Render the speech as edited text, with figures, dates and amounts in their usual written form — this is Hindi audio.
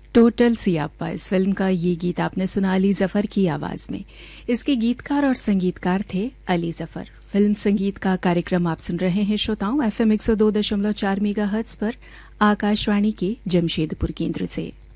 टोटल सियाप्पा इस फिल्म का ये गीत आपने सुना अली जफर की आवाज में। इसके गीतकार और संगीतकार थे अली जफर। फिल्म संगीत का कार्यक्रम आप सुन रहे हैं श्रोताओं FM 102.4 मेगाहर्ट्ज पर आकाशवाणी के जमशेदपुर केंद्र से।